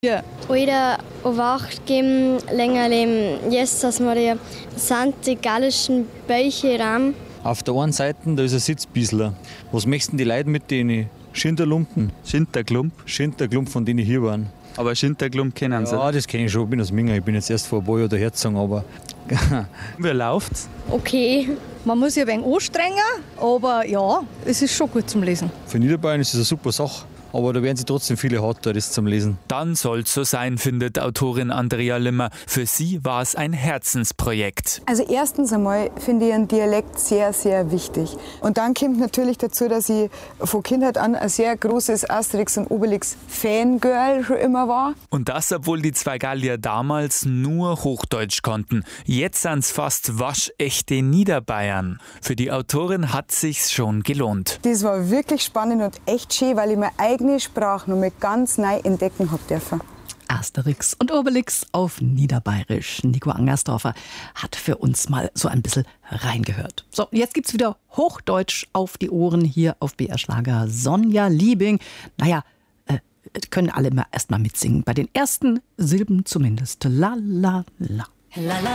Ja. Oder Wacht geben, länger leben. Jetzt, dass wir die Sante gallischen Bäuche ran. Auf der einen Seite, da ist ein Sitzbiesler. Was möchten die Leute mit denen? Schinterlumpen. Schinterklump, von denen hier waren. Aber Schinterklump kennen Sie? Ja, das kenne ich schon. Ich bin aus Minga. Ich bin jetzt erst vor ein paar Jahren hergezogen, aber... Wie läuft's? Okay. Man muss ja ein wenig anstrengen, aber ja, es ist schon gut zum Lesen. Für Niederbayern ist es eine super Sache. Aber da werden sie trotzdem viele hart, das zum Lesen. Dann soll's so sein, findet Autorin Andrea Limmer. Für sie war es ein Herzensprojekt. Also erstens einmal finde ich einen Dialekt sehr, sehr wichtig. Und dann kommt natürlich dazu, dass ich von Kindheit an ein sehr großes Asterix- und Obelix-Fangirl schon immer war. Und das, obwohl die zwei Gallier damals nur Hochdeutsch konnten. Jetzt sind's fast waschechte Niederbayern. Für die Autorin hat sich's schon gelohnt. Das war wirklich spannend und echt schön, weil ich meine eigene Sprache noch mal ganz neu entdecken habe dürfen. Asterix und Obelix auf Niederbayerisch. Nico Angersdorfer hat für uns mal so ein bisschen reingehört. So, jetzt gibt's wieder Hochdeutsch auf die Ohren hier auf BR Schlager. Sonja Liebing. Naja, können alle erst mal mitsingen. Bei den ersten Silben zumindest. La la la.